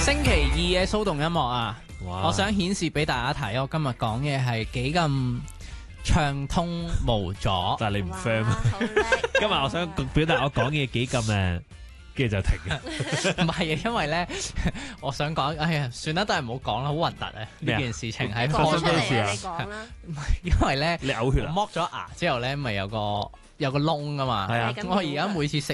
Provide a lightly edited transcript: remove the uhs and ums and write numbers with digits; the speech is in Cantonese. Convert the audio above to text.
星期二嘅騷動音樂啊， 哇我想顯示俾大家睇，我今日講嘅係幾咁暢通無阻。 但係你唔 firm。 好叻！ 今日我想表達我講嘢幾咁誒，跟住就停嘅。 唔係啊，因為咧，我想講，哎呀，算啦，都係唔好講啦，好核突啊！ 咩啊呢件事情喺講出發生咩事啊嚟啊！你講啦， 因為咧， 你嘔血啊？ 我剝咗牙之後咧，咪有個窿噶嘛。 係啊係咁我而家每次食